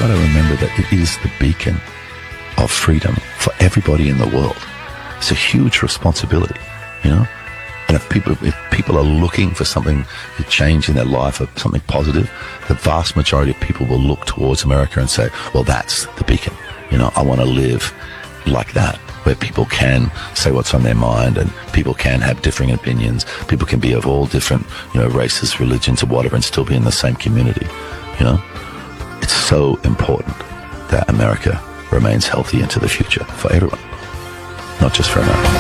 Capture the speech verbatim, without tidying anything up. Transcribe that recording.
got to remember that it is the beacon of freedom for everybody in the world. It's a huge responsibility, you know. And if people, if people are looking for something to change in their life or something positive, the vast majority of people will look towards America and say, well, that's the beacon. You know, I want to live like that, where people can say what's on their mind and people can have differing opinions. People can be of all different, you know, races, religions or whatever and still be in the same community, you know. It's so important that America remains healthy into the future for everyone, not just for America.